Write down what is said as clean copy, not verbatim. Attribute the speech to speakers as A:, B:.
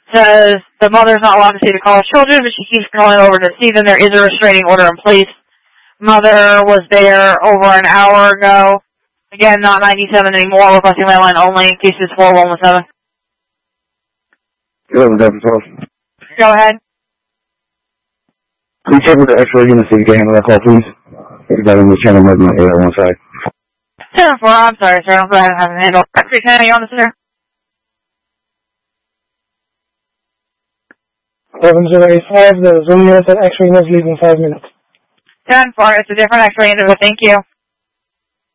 A: says the mother's not allowed to see the college children, but she keeps calling over to see them. There is a restraining order in place. Mother was there over an hour ago. Again, not 97 anymore, requesting my line only, cases 4117.
B: 11-12.
A: Go ahead.
B: Can you check with the X-ray unit so you can handle that call, please? Everybody in the channel might be on one side.
A: 10-4, I'm sorry, sir. I'll go ahead and have it handled. 310, are you on the center?
C: 7085, the Zoom unit at X-ray unit is leaving 5 minutes.
A: 10-4, it's a different X-ray unit, but thank you.